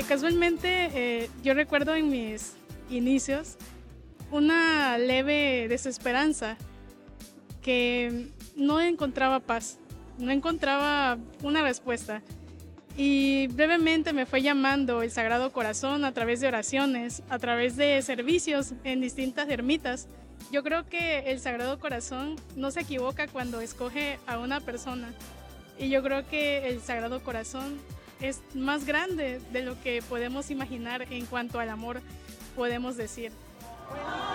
casualmente yo recuerdo en mis inicios una leve desesperanza que no encontraba paz, no encontraba una respuesta. Y brevemente me fue llamando el Sagrado Corazón a través de oraciones, a través de servicios en distintas ermitas. Yo creo que el Sagrado Corazón no se equivoca cuando escoge a una persona. Y yo creo que el Sagrado Corazón es más grande de lo que podemos imaginar en cuanto al amor podemos decir.